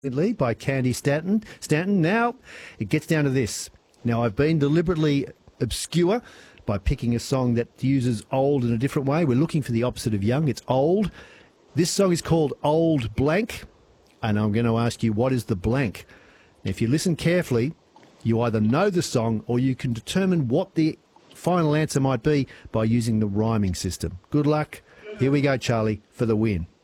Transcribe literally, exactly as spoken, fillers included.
lead by Candy Stanton. Stanton. Now, it gets down to this. Now, I've been deliberately obscure by picking a song that uses old in a different way. We're looking for the opposite of young. It's old. This song is called Old Blank, and I'm going to ask you, what is the blank? If you listen carefully, you either know the song or you can determine what the final answer might be by using the rhyming system. Good luck. Here we go, Charlie, for the win.